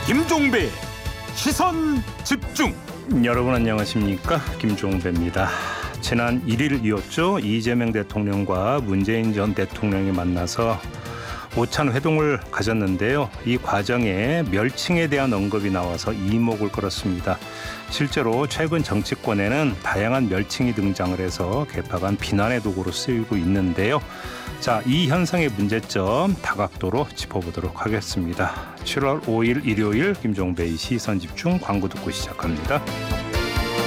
김종배 시선 집중. 여러분 안녕하십니까, 김종배입니다. 지난 1일이었죠. 이재명 대통령과 문재인 전 대통령이 만나서 오찬 회동을 가졌는데요. 이 과정에 멸칭에 대한 언급이 나와서 이목을 끌었습니다. 실제로 최근 정치권에는 다양한 멸칭이 등장을 해서 개파간 비난의 도구로 쓰이고 있는데요. 자, 이 현상의 문제점 다각도로 짚어보도록 하겠습니다. 7월 5일 일요일 김종배의 시선집중, 광고 듣고 시작합니다.